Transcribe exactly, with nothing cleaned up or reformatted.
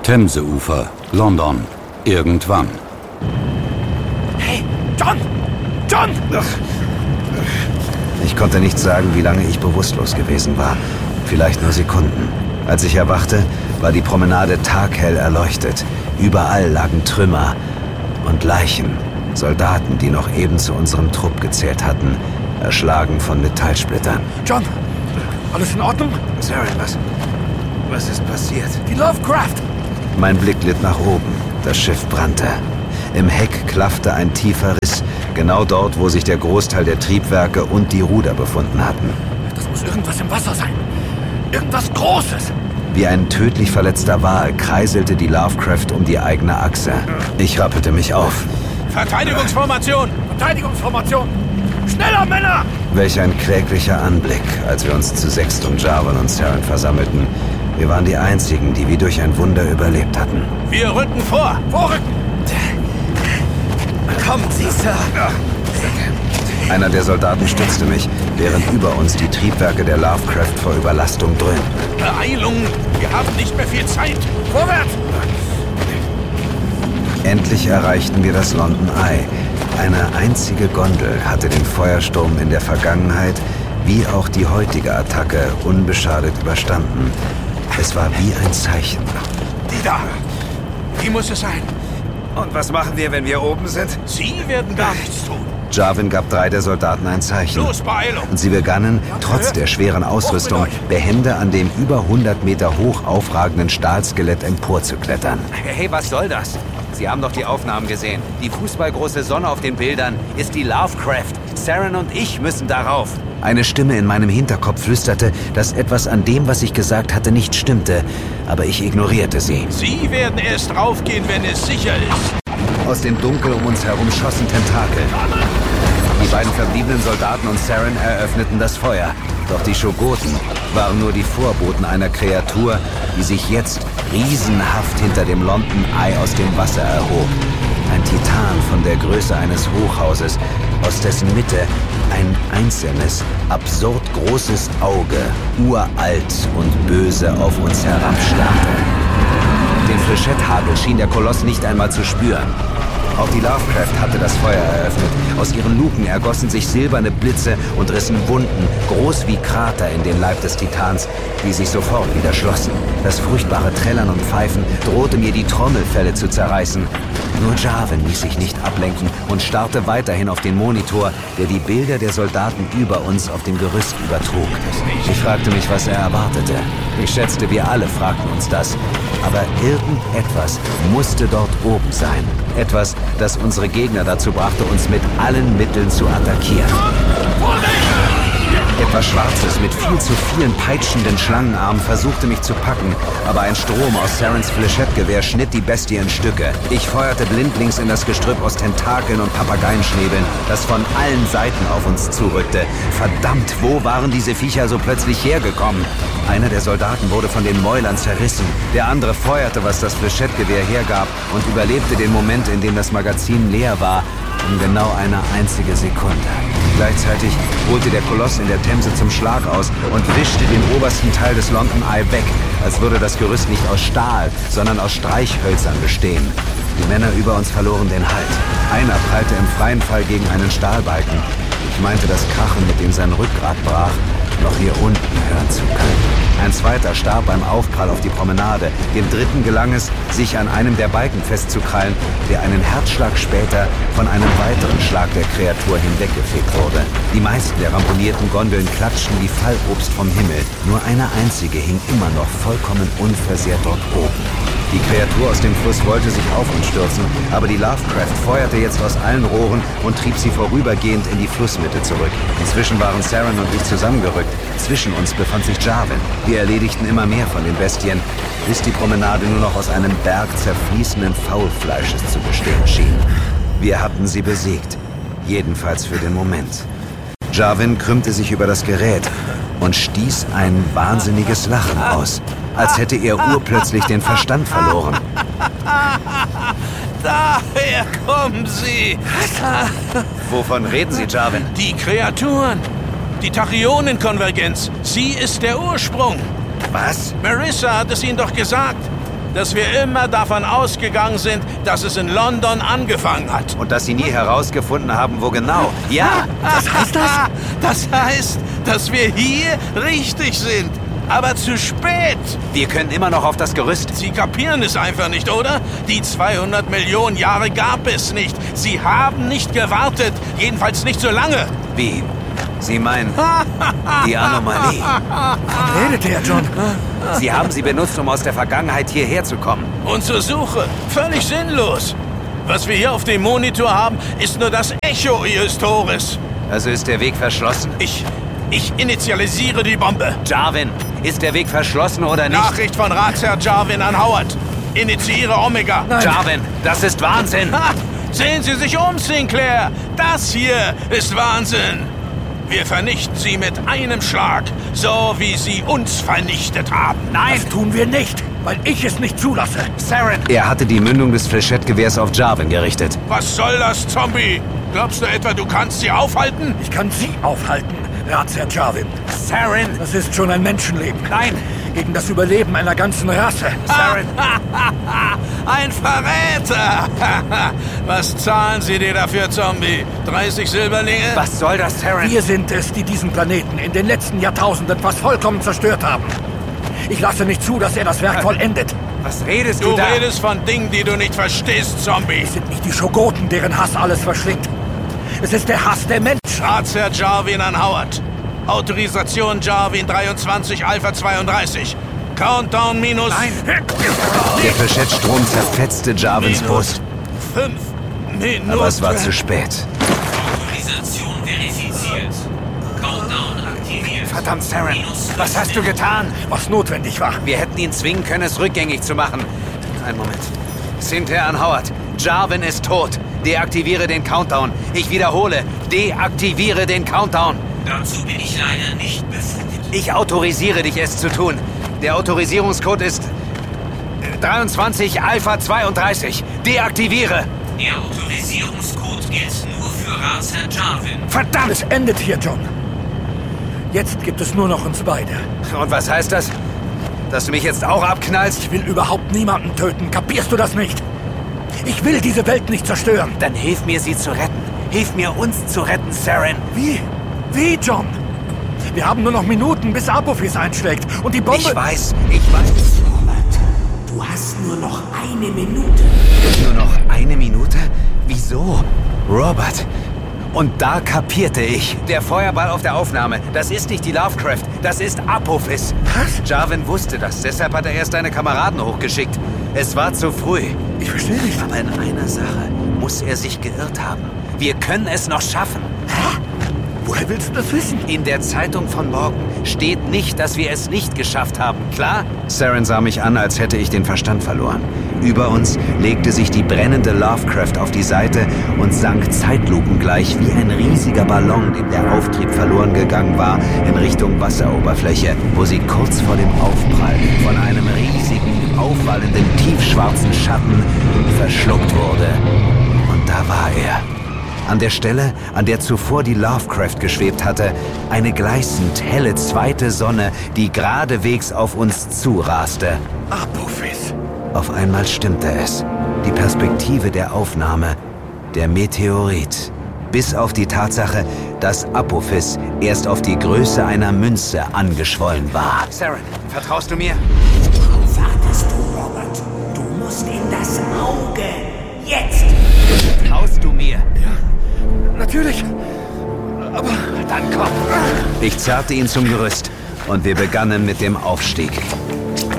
Themseufer, London. Irgendwann. Hey, John! John! Ich konnte nicht sagen, wie lange ich bewusstlos gewesen war. Vielleicht nur Sekunden. Als ich erwachte, war die Promenade taghell erleuchtet. Überall lagen Trümmer und Leichen. Soldaten, die noch eben zu unserem Trupp gezählt hatten, erschlagen von Metallsplittern. John! Alles in Ordnung? Saren, was... was ist passiert? Die Lovecraft! Mein Blick glitt nach oben. Das Schiff brannte. Im Heck klaffte ein tiefer Riss, genau dort, wo sich der Großteil der Triebwerke und die Ruder befunden hatten. Das muss irgendwas im Wasser sein. Irgendwas Großes. Wie ein tödlich verletzter Wal kreiselte die Lovecraft um die eigene Achse. Ich rappelte mich auf. Verteidigungsformation! Verteidigungsformation! Schneller, Männer! Welch ein kläglicher Anblick, als wir uns zu sechst um Jarvan und Saren versammelten. Wir waren die Einzigen, die wie durch ein Wunder überlebt hatten. Wir rücken vor! Vorrücken! Kommen Sie, Sir! Einer der Soldaten stützte mich, während über uns die Triebwerke der Lovecraft vor Überlastung dröhnten. Beeilung! Wir haben nicht mehr viel Zeit! Vorwärts! Endlich erreichten wir das London Eye. Eine einzige Gondel hatte den Feuersturm in der Vergangenheit wie auch die heutige Attacke unbeschadet überstanden. Es war wie ein Zeichen. Die da! Die muss es sein. Und was machen wir, wenn wir oben sind? Sie werden gar nichts tun. Jarvan gab drei der Soldaten ein Zeichen. Los, Beeilung! Und sie begannen, trotz der schweren Ausrüstung, behende an dem über hundert Meter hoch aufragenden Stahlskelett emporzuklettern. Hey, was soll das? Sie haben doch die Aufnahmen gesehen. Die fußballgroße Sonne auf den Bildern ist die Lovecraft. Saren und ich müssen darauf. Eine Stimme in meinem Hinterkopf flüsterte, dass etwas an dem, was ich gesagt hatte, nicht stimmte. Aber ich ignorierte sie. Sie werden erst raufgehen, wenn es sicher ist. Aus dem Dunkel um uns herum schossen Tentakel. Die beiden verbliebenen Soldaten und Saren eröffneten das Feuer. Doch die Shogoten waren nur die Vorboten einer Kreatur, die sich jetzt riesenhaft hinter dem London Eye aus dem Wasser erhob. Ein Titan von der Größe eines Hochhauses, aus dessen Mitte ein einzelnes, absurd großes Auge, uralt und böse auf uns herabstarrte. Den Flechetthagel schien der Koloss nicht einmal zu spüren. Auch die Lovecraft hatte das Feuer eröffnet. Aus ihren Luken ergossen sich silberne Blitze und rissen Wunden, groß wie Krater, in den Leib des Titans, die sich sofort wieder schlossen. Das furchtbare Trällern und Pfeifen drohte mir, die Trommelfelle zu zerreißen. Nur Jarvan ließ sich nicht ablenken und starrte weiterhin auf den Monitor, der die Bilder der Soldaten über uns auf dem Gerüst übertrug. Ich fragte mich, was er erwartete. Ich schätzte, wir alle fragten uns das. Aber irgendetwas musste dort oben sein. Etwas, das unsere Gegner dazu brachte, uns mit allen Mitteln zu attackieren. Etwas Schwarzes mit viel zu vielen peitschenden Schlangenarmen versuchte mich zu packen, aber ein Strom aus Sarens Flechettgewehr schnitt die Bestie in Stücke. Ich feuerte blindlings in das Gestrüpp aus Tentakeln und Papageienschnäbeln, das von allen Seiten auf uns zurückte. Verdammt, wo waren diese Viecher so plötzlich hergekommen? Einer der Soldaten wurde von den Mäulern zerrissen. Der andere feuerte, was das Flechettgewehr hergab, und überlebte den Moment, in dem das Magazin leer war, in genau eine einzige Sekunde. Gleichzeitig holte der Koloss in der Themse zum Schlag aus und wischte den obersten Teil des London Eye weg, als würde das Gerüst nicht aus Stahl, sondern aus Streichhölzern bestehen. Die Männer über uns verloren den Halt. Einer prallte im freien Fall gegen einen Stahlbalken. Ich meinte, das Krachen, mit dem sein Rückgrat brach, noch hier unten hören zu können. Ein zweiter starb beim Aufprall auf die Promenade. Dem dritten gelang es, sich an einem der Balken festzukrallen, der einen Herzschlag später von einem weiteren Schlag der Kreatur hinweggefegt wurde. Die meisten der ramponierten Gondeln klatschten wie Fallobst vom Himmel. Nur eine einzige hing immer noch vollkommen unversehrt dort oben. Die Kreatur aus dem Fluss wollte sich auf uns stürzen, aber die Lovecraft feuerte jetzt aus allen Rohren und trieb sie vorübergehend in die Flussmitte zurück. Inzwischen waren Saren und ich zusammengerückt. Zwischen uns befand sich Jarvan. Wir erledigten immer mehr von den Bestien, bis die Promenade nur noch aus einem Berg zerfließenden Faulfleisches zu bestehen schien. Wir hatten sie besiegt. Jedenfalls für den Moment. Jarvan krümmte sich über das Gerät und stieß ein wahnsinniges Lachen aus, als hätte er urplötzlich den Verstand verloren. Daher kommen sie! Wovon reden Sie, Jarvan? Die Kreaturen! Die Tachyonen-Konvergenz! Sie ist der Ursprung! Was? Marissa hat es Ihnen doch gesagt! dass wir immer davon ausgegangen sind, dass es in London angefangen hat. Und dass Sie nie herausgefunden haben, wo genau. Ja! Was heißt das? Das heißt, dass wir hier richtig sind. Aber zu spät. Wir können immer noch auf das Gerüst. Sie kapieren es einfach nicht, oder? Die zweihundert Millionen Jahre gab es nicht. Sie haben nicht gewartet. Jedenfalls nicht so lange. Wie? Sie meinen die Anomalie? Wovon redet ihr, John? Sie haben sie benutzt, um aus der Vergangenheit hierher zu kommen. Unsere Suche. Völlig sinnlos. Was wir hier auf dem Monitor haben, ist nur das Echo ihres Tores. Also ist der Weg verschlossen? Ich... Ich initialisiere die Bombe. Jarvin, ist der Weg verschlossen oder nicht? Nachricht von Ratsherr Jarvin an Howard. Initiiere Omega. Nein. Jarvin, das ist Wahnsinn. Ha! Sehen Sie sich um, Sinclair. Das hier ist Wahnsinn. Wir vernichten sie mit einem Schlag, so wie sie uns vernichtet haben. Nein, das tun wir nicht, weil ich es nicht zulasse. Saren. Er hatte die Mündung des Flechettgewehrs auf Jarvin gerichtet. Was soll das, Zombie? Glaubst du etwa, du kannst sie aufhalten? Ich kann Sie aufhalten, Ratsherr Jarvin. Saren. Das ist schon ein Menschenleben. Nein. Gegen das Überleben einer ganzen Rasse. Saren. Ein Verräter. Was zahlen Sie dir dafür, Zombie? dreißig Silberlinge? Was soll das, Saren? Wir sind es, die diesen Planeten in den letzten Jahrtausenden fast vollkommen zerstört haben. Ich lasse nicht zu, dass er das Werk vollendet. Was redest du, du da? Du redest von Dingen, die du nicht verstehst, Zombie. Es sind nicht die Schogoten, deren Hass alles verschlingt. Es ist der Hass der Menschen. Ratsherr Jarvin an Howard. Autorisation Jarvin dreiundzwanzig Alpha zweiunddreißig. Countdown minus... Nein. Der Flechettstrom zerfetzte Jarvins Brust. Fünf Minuten. Aber es war zu spät. Autorisation verifiziert. Countdown aktiviert. Verdammt, Saren. Was hast du getan? Was notwendig war. Wir hätten ihn zwingen können, es rückgängig zu machen. Einen Moment. Sinclair an Howard. Jarvin ist tot. Deaktiviere den Countdown. Ich wiederhole. Deaktiviere den Countdown. Dazu bin ich leider nicht befugt. Ich autorisiere dich, es zu tun. Der Autorisierungscode ist dreiundzwanzig Alpha zweiunddreißig. Deaktiviere. Der Autorisierungscode gilt nur für Ratsherr Jarvin. Verdammt! Es endet hier, John. Jetzt gibt es nur noch uns beide. Und was heißt das? Dass du mich jetzt auch abknallst? Ich will überhaupt niemanden töten. Kapierst du das nicht? Ich will diese Welt nicht zerstören. Dann hilf mir, sie zu retten. Hilf mir, uns zu retten, Saren. Wie? Wie, John? Wir haben nur noch Minuten, bis Apophis einschlägt. Und die Bombe... Ich weiß, ich weiß. Robert, du hast nur noch eine Minute. Nur noch eine Minute? Wieso? Robert. Und da kapierte ich. Der Feuerball auf der Aufnahme, das ist nicht die Lovecraft, das ist Apophis. Was? Jarvin wusste das, deshalb hat er erst seine Kameraden hochgeschickt. Es war zu früh. Ich verstehe nicht. Aber in einer Sache muss er sich geirrt haben. Wir können es noch schaffen. Hä? Woher willst du das wissen? In der Zeitung von morgen steht nicht, dass wir es nicht geschafft haben, klar? Saren sah mich an, als hätte ich den Verstand verloren. Über uns legte sich die brennende Lovecraft auf die Seite und sank zeitlupengleich wie ein riesiger Ballon, dem der Auftrieb verloren gegangen war, in Richtung Wasseroberfläche, wo sie kurz vor dem Aufprall von einem riesigen, aufwallenden, tiefschwarzen Schatten verschluckt wurde. Und da war er. An der Stelle, an der zuvor die Lovecraft geschwebt hatte, eine gleißend helle zweite Sonne, die geradewegs auf uns zuraste. Apophis. Auf einmal stimmte es. Die Perspektive der Aufnahme. Der Meteorit. Bis auf die Tatsache, dass Apophis erst auf die Größe einer Münze angeschwollen war. Saren, vertraust du mir? Worauf wartest du, Robert? Du musst in das Auge. Jetzt! Vertraust du mir? Natürlich. Aber... Dann komm. Ich zerrte ihn zum Gerüst und wir begannen mit dem Aufstieg.